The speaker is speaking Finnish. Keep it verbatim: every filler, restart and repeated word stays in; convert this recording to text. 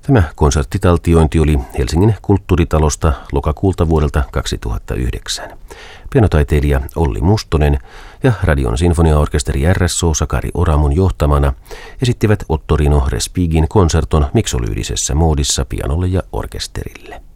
Tämä konserttitaltiointi oli Helsingin kulttuuritalosta lokakuulta vuodelta kaksituhattayhdeksän. Pianotaiteilija Olli Mustonen ja Radion sinfoniaorkesteri R S O Sakari Oramon johtamana esittivät Ottorino Respighin konserton miksolyydisessä moodissa pianolle ja orkesterille.